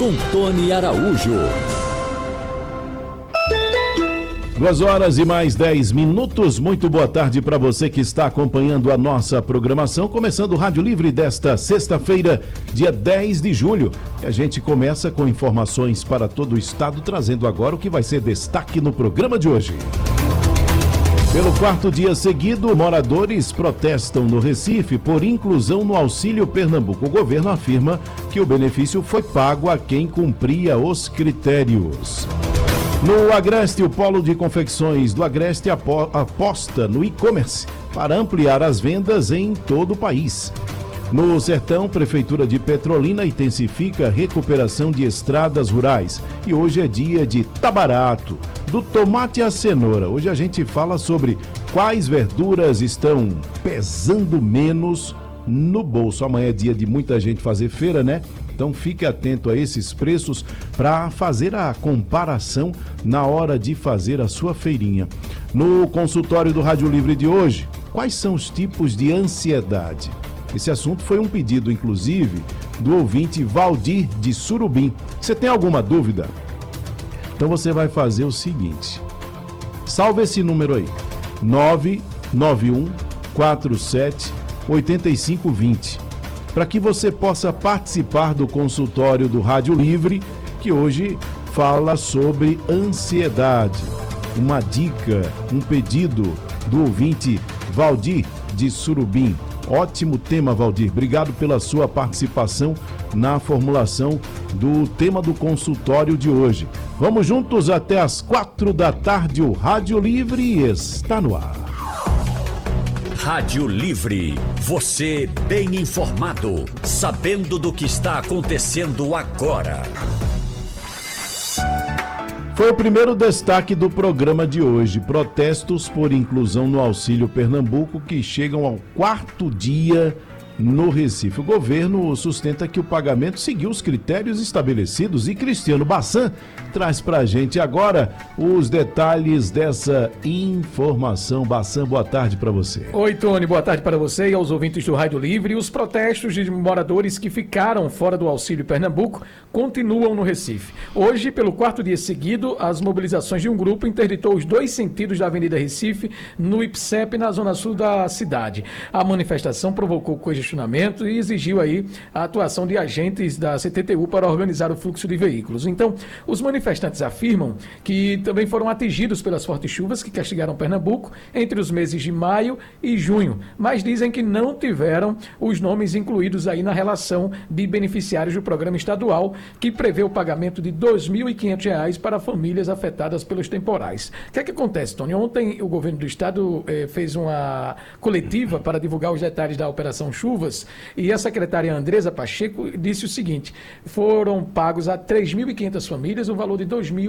com Tony Araújo. 2 horas e mais 10 minutos. Muito boa tarde para você que está acompanhando a nossa programação. Começando o Rádio Livre desta sexta-feira, dia 10 de julho. E a gente começa com informações para todo o estado, trazendo agora o que vai ser destaque no programa de hoje. Pelo quarto dia seguido, moradores protestam no Recife por inclusão no Auxílio Pernambuco. O governo afirma que o benefício foi pago a quem cumpria os critérios. No Agreste, o polo de confecções do Agreste aposta no e-commerce para ampliar as vendas em todo o país. No Sertão, Prefeitura de Petrolina intensifica a recuperação de estradas rurais. E hoje é dia de tá barato, do tomate à cenoura. Hoje a gente fala sobre quais verduras estão pesando menos no bolso. Amanhã é dia de muita gente fazer feira, né? Então fique atento a esses preços para fazer a comparação na hora de fazer a sua feirinha. No consultório do Rádio Livre de hoje, quais são os tipos de ansiedade? Esse assunto foi um pedido, inclusive, do ouvinte Valdir de Surubim. Você tem alguma dúvida? Então você vai fazer o seguinte. Salve esse número aí. 991 47 8520. Para que você possa participar do consultório do Rádio Livre, que hoje fala sobre ansiedade. Uma dica, um pedido do ouvinte Valdir de Surubim. Ótimo tema, Valdir. Obrigado pela sua participação na formulação do tema do consultório de hoje. Vamos juntos até às 4 da tarde. O Rádio Livre está no ar. Rádio Livre, você bem informado, sabendo do que está acontecendo agora. Foi o primeiro destaque do programa de hoje. Protestos por inclusão no Auxílio Pernambuco que chegam ao quarto dia no Recife. O governo sustenta que o pagamento seguiu os critérios estabelecidos e Cristiano Bassan traz pra gente agora os detalhes dessa informação. Bassan, boa tarde para você. Oi, Tony, boa tarde para você e aos ouvintes do Rádio Livre. Os protestos de moradores que ficaram fora do Auxílio Pernambuco continuam no Recife. Hoje, pelo quarto dia seguido, as mobilizações de um grupo interditou os dois sentidos da Avenida Recife, no IPSEP, na zona sul da cidade. A manifestação provocou congestionamento e exigiu aí a atuação de agentes da CTTU para organizar o fluxo de veículos. Então, os manifestantes afirmam que também foram atingidos pelas fortes chuvas que castigaram Pernambuco entre os meses de maio e junho, mas dizem que não tiveram os nomes incluídos aí na relação de beneficiários do programa estadual, que prevê o pagamento de R$ 2.500 para famílias afetadas pelos temporais. O que é que acontece, Tony? Ontem o governo do estado fez uma coletiva para divulgar os detalhes da Operação Chuvas e a secretária Andresa Pacheco disse o seguinte: foram pagos a 3.500 famílias o valor de R$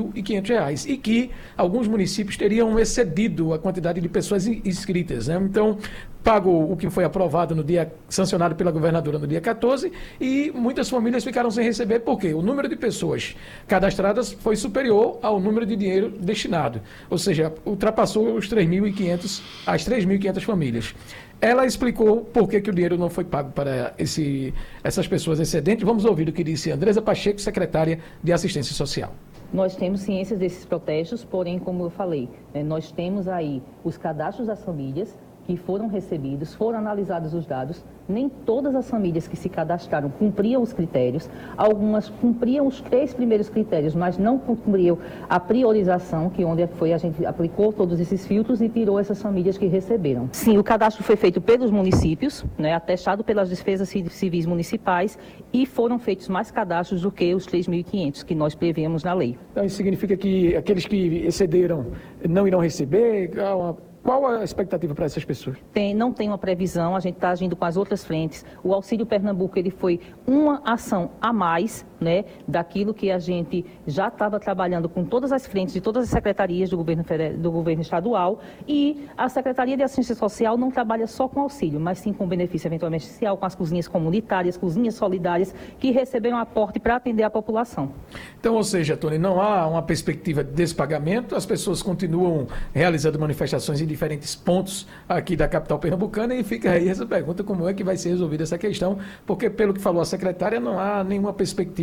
2.500 e que alguns municípios teriam excedido a quantidade de pessoas inscritas, né? Então, pago o que foi aprovado no dia, sancionado pela governadora no dia 14, e muitas famílias ficaram sem receber porque o número de pessoas cadastradas foi superior ao número de dinheiro destinado, ou seja, ultrapassou os 3.500, as 3.500 famílias. Ela explicou por que o dinheiro não foi pago para essas pessoas excedentes. Vamos ouvir o que disse Andresa Pacheco, secretária de Assistência Social. Nós temos ciências desses protestos, porém, como eu falei, nós temos aí os cadastros das famílias que foram recebidos, foram analisados os dados. Nem todas as famílias que se cadastraram cumpriam os critérios, algumas cumpriam os 3 primeiros critérios, mas não cumpriam a priorização, que onde a gente aplicou todos esses filtros e tirou essas famílias que receberam. Sim, o cadastro foi feito pelos municípios, atestado pelas despesas civis municipais, e foram feitos mais cadastros do que os 3.500 que nós prevemos na lei. Então isso significa que aqueles que excederam não irão receber? Qual a expectativa para essas pessoas? Não tem uma previsão, a gente está agindo com as outras frentes. O Auxílio Pernambuco ele foi uma ação a mais, daquilo que a gente já estava trabalhando com todas as frentes de todas as secretarias do governo estadual, e a Secretaria de Assistência Social não trabalha só com auxílio, mas sim com benefício eventualmente social, com as cozinhas comunitárias, cozinhas solidárias, que receberam aporte para atender a população. Então, ou seja, Tony, não há uma perspectiva de despagamento, as pessoas continuam realizando manifestações em diferentes pontos aqui da capital pernambucana, e fica aí essa pergunta: como é que vai ser resolvida essa questão? Porque, pelo que falou a secretária, não há nenhuma perspectiva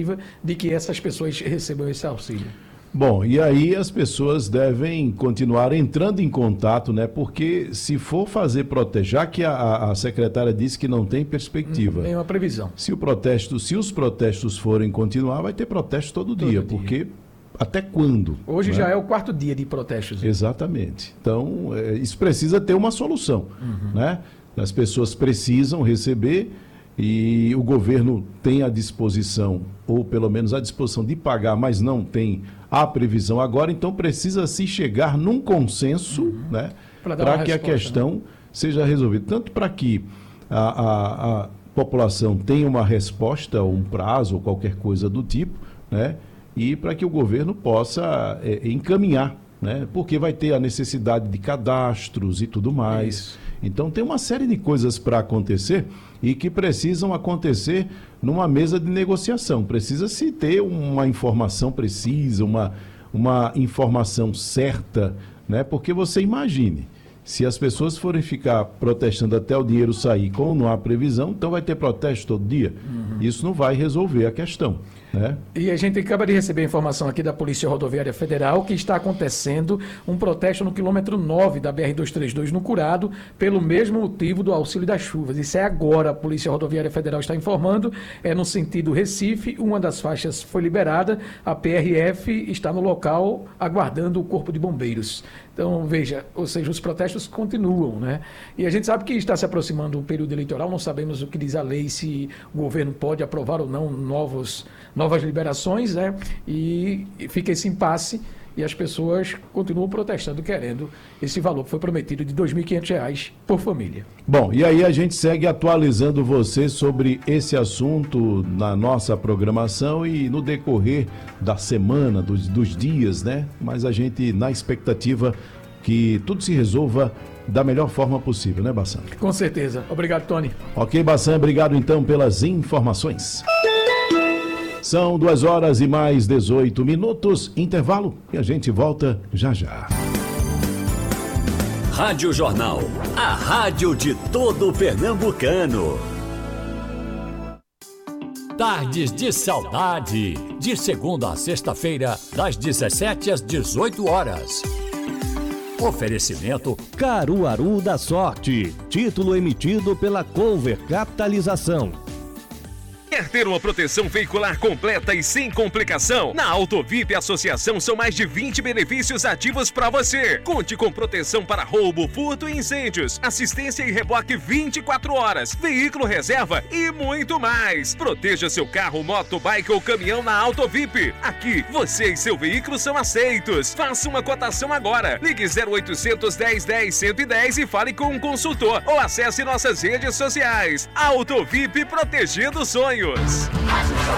expectativa de que essas pessoas recebam esse auxílio? Bom, e aí as pessoas devem continuar entrando em contato, né? Porque se for fazer protesto, já que a secretária disse que não tem perspectiva. Tem uma previsão. Se os protestos forem continuar, vai ter protesto todo dia, porque até quando? Hoje né? já é o 4º dia de protestos. Exatamente. Então, isso precisa ter uma solução, né? As pessoas precisam receber e o governo tem a disposição, ou pelo menos a disposição de pagar, mas não tem a previsão agora, então precisa se chegar num consenso, né? Para que a questão seja resolvida. Tanto para que a população tenha uma resposta, ou um prazo, ou qualquer coisa do tipo, né? E para que o governo possa encaminhar, né? Porque vai ter a necessidade de cadastros e tudo mais. Isso. Então tem uma série de coisas para acontecer e que precisam acontecer numa mesa de negociação. Precisa-se ter uma informação precisa, uma informação certa, né? Porque você imagine, se as pessoas forem ficar protestando até o dinheiro sair, como não há previsão, então vai ter protesto todo dia. Isso não vai resolver a questão, né? E a gente acaba de receber informação aqui da Polícia Rodoviária Federal que está acontecendo um protesto no quilômetro 9 da BR-232 no Curado, pelo mesmo motivo do auxílio das chuvas. Isso é agora, a Polícia Rodoviária Federal está informando, é no sentido Recife, uma das faixas foi liberada, a PRF está no local aguardando o Corpo de Bombeiros. Então, veja, ou seja, os protestos continuam, né? E a gente sabe que está se aproximando o período eleitoral, não sabemos o que diz a lei, se o governo pode aprovar ou não novas liberações, né? E fica esse impasse e as pessoas continuam protestando, querendo esse valor que foi prometido de R$ 2.500 por família. Bom, e aí a gente segue atualizando você sobre esse assunto na nossa programação e no decorrer da semana, dos dias, né? Mas a gente na expectativa que tudo se resolva da melhor forma possível, né, Bassan? Com certeza. Obrigado, Tony. Ok, Bassan, obrigado então pelas informações. São 2h mais 18, intervalo, e a gente volta já já. Rádio Jornal, a rádio de todo pernambucano. Tardes de Saudade, de segunda a sexta-feira, das 17 às 18 horas. Oferecimento Caruaru da Sorte, título emitido pela Cover Capitalização. Quer ter uma proteção veicular completa e sem complicação? Na Autovip Associação são mais de 20 benefícios ativos para você. Conte com proteção para roubo, furto e incêndios, assistência e reboque 24 horas, veículo reserva e muito mais. Proteja seu carro, moto, bike ou caminhão na Autovip. Aqui, você e seu veículo são aceitos. Faça uma cotação agora. Ligue 0800 1010 110 e fale com um consultor ou acesse nossas redes sociais. Autovip, protegendo sonhos.